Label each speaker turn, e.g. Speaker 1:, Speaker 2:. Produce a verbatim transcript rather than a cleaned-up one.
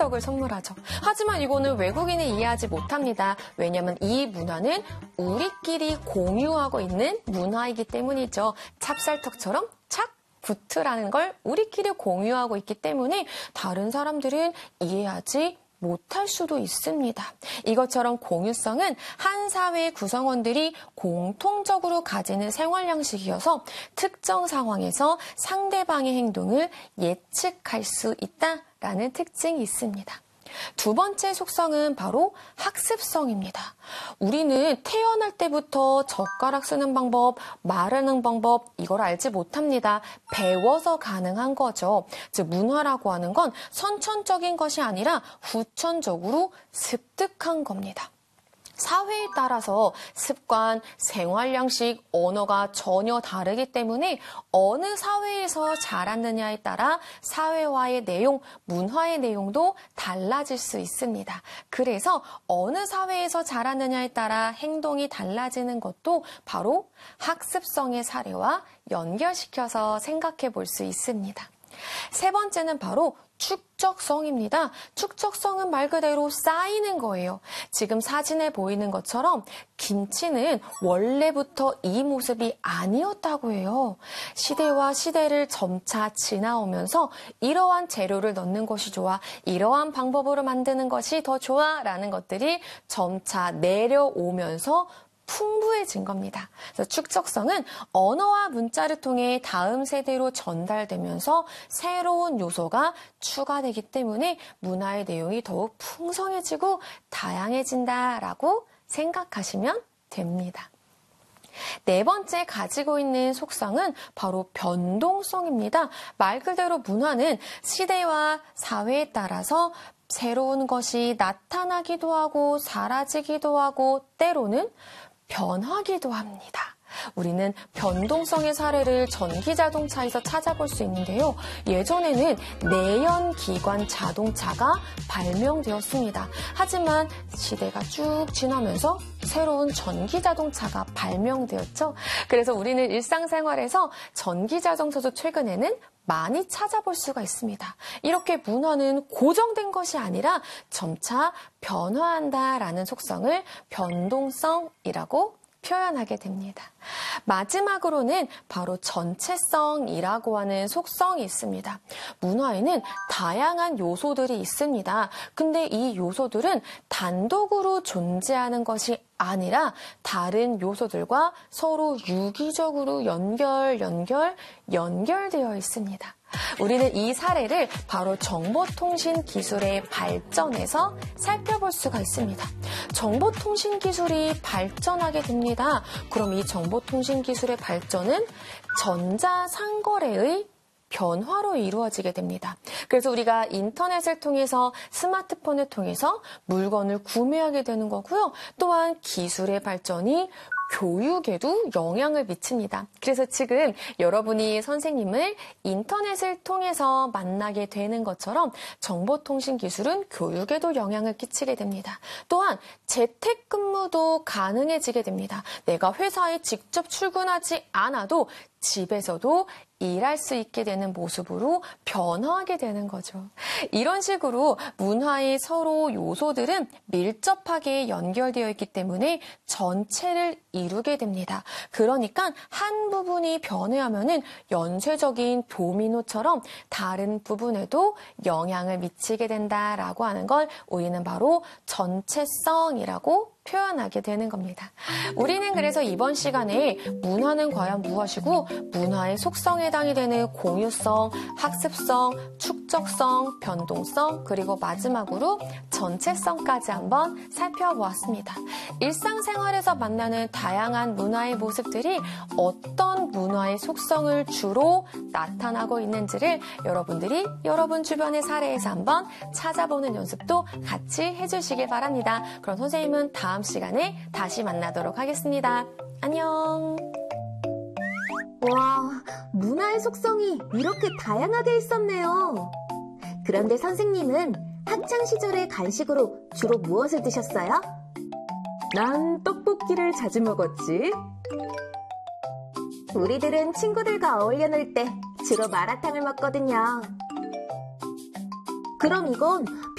Speaker 1: 기억력을 선물하죠. 하지만 이거는 외국인이 이해하지 못합니다. 왜냐하면 이 문화는 우리끼리 공유하고 있는 문화이기 때문이죠. 찹쌀떡처럼 착 붙으라는 걸 우리끼리 공유하고 있기 때문에 다른 사람들은 이해하지 못할 수도 있습니다. 이것처럼 공유성은 한 사회의 구성원들이 공통적으로 가지는 생활 양식이어서 특정 상황에서 상대방의 행동을 예측할 수 있다라는 특징이 있습니다. 두 번째 속성은 바로 학습성입니다. 우리는 태어날 때부터 젓가락 쓰는 방법, 말하는 방법 이걸 알지 못합니다. 배워서 가능한 거죠. 즉 문화라고 하는 건 선천적인 것이 아니라 후천적으로 습득한 겁니다. 사회에 따라서 습관, 생활 양식, 언어가 전혀 다르기 때문에 어느 사회에서 자랐느냐에 따라 사회화의 내용, 문화의 내용도 달라질 수 있습니다. 그래서 어느 사회에서 자랐느냐에 따라 행동이 달라지는 것도 바로 학습성의 사례와 연결시켜서 생각해 볼 수 있습니다. 세 번째는 바로 축적성입니다. 축적성은 말 그대로 쌓이는 거예요. 지금 사진에 보이는 것처럼 김치는 원래부터 이 모습이 아니었다고 해요. 시대와 시대를 점차 지나오면서 이러한 재료를 넣는 것이 좋아, 이러한 방법으로 만드는 것이 더 좋아 라는 것들이 점차 내려오면서 풍부해진 겁니다. 그래서 축적성은 언어와 문자를 통해 다음 세대로 전달되면서 새로운 요소가 추가되기 때문에 문화의 내용이 더욱 풍성해지고 다양해진다라고 생각하시면 됩니다. 네 번째 가지고 있는 속성은 바로 변동성입니다. 말 그대로 문화는 시대와 사회에 따라서 새로운 것이 나타나기도 하고 사라지기도 하고 때로는 변하기도 합니다. 우리는 변동성의 사례를 전기자동차에서 찾아볼 수 있는데요. 예전에는 내연기관 자동차가 발명되었습니다. 하지만 시대가 쭉 지나면서 새로운 전기자동차가 발명되었죠. 그래서 우리는 일상생활에서 전기자동차도 최근에는 많이 찾아볼 수가 있습니다. 이렇게 문화는 고정된 것이 아니라 점차 변화한다라는 속성을 변동성이라고 표현하게 됩니다. 마지막으로는 바로 전체성이라고 하는 속성이 있습니다. 문화에는 다양한 요소들이 있습니다. 근데 이 요소들은 단독으로 존재하는 것이 아니라 다른 요소들과 서로 유기적으로 연결, 연결, 연결되어 있습니다. 우리는 이 사례를 바로 정보통신 기술의 발전에서 살펴볼 수가 있습니다. 정보통신 기술이 발전하게 됩니다. 그럼 이 정보통신 기술의 발전은 전자상거래의 변화로 이루어지게 됩니다. 그래서 우리가 인터넷을 통해서 스마트폰을 통해서 물건을 구매하게 되는 거고요. 또한 기술의 발전이 교육에도 영향을 미칩니다. 그래서 지금 여러분이 선생님을 인터넷을 통해서 만나게 되는 것처럼 정보통신 기술은 교육에도 영향을 끼치게 됩니다. 또한 재택근무도 가능해지게 됩니다. 내가 회사에 직접 출근하지 않아도 집에서도 일할 수 있게 되는 모습으로 변화하게 되는 거죠. 이런 식으로 문화의 서로 요소들은 밀접하게 연결되어 있기 때문에 전체를 이루게 됩니다. 그러니까 한 부분이 변해하면은 연쇄적인 도미노처럼 다른 부분에도 영향을 미치게 된다라고 하는 걸 우리는 바로 전체성이라고 표현하게 되는 겁니다. 우리는 그래서 이번 시간에 문화는 과연 무엇이고 문화의 속성에 해당이 되는 공유성, 학습성, 축적성, 변동성, 그리고 마지막으로 전체성까지 한번 살펴보았습니다. 일상생활에서 만나는 다양한 문화의 모습들이 어떤 문화의 속성을 주로 나타나고 있는지를 여러분들이 여러분 주변의 사례에서 한번 찾아보는 연습도 같이 해주시길 바랍니다. 그럼 선생님은 다음 시간에 다시 만나도록 하겠습니다. 안녕.
Speaker 2: 와, 문화의 속성이 이렇게 다양하게 있었네요. 그런데 선생님은 학창시절에 간식으로 주로 무엇을 드셨어요?
Speaker 3: 난 떡볶이를 자주 먹었지.
Speaker 2: 우리들은 친구들과 어울려 놀 때 주로 마라탕을 먹거든요. 그럼 이건